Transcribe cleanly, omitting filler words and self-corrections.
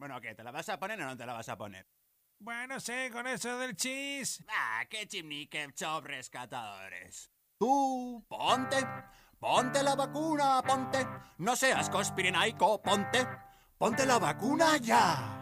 Bueno, ¿qué? ¿Te la vas a poner o no te la vas a poner? Bueno, sé, con eso del chis. Ah, qué chimney, qué chop rescatadores. Tú, ponte la vacuna, ponte. No seas conspirinaico, ponte la vacuna ya.